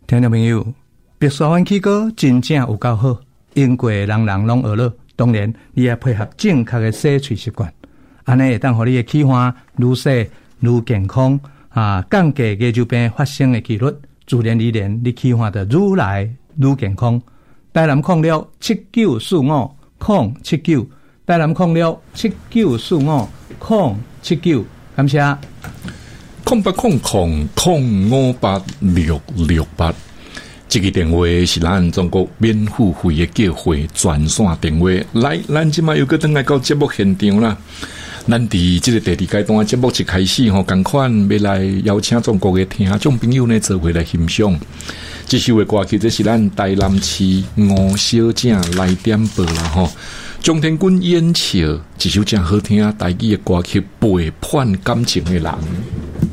听众朋友，白沙湾起歌真正有够好，英国人人拢学了。当然，你要配合正确的洗喙习惯，安尼会当互你的气管愈洗愈健康降低牙周病发生的几率，自然而然你气管就愈来愈健康。台南094945-079，台南097945-079，感谢。 0800-058-668，这个电话是咱中国免付费的叫会专线电话。来，咱即马又搁转来到节目现场啦。咱伫这个第二阶段节目一开始同款要来邀请中国的听众朋友呢，做回来欣赏。这首的歌曲，这是咱台南市吴小姐来点播啦张天军演唱一首真好听台语的歌曲《背叛感情的人》。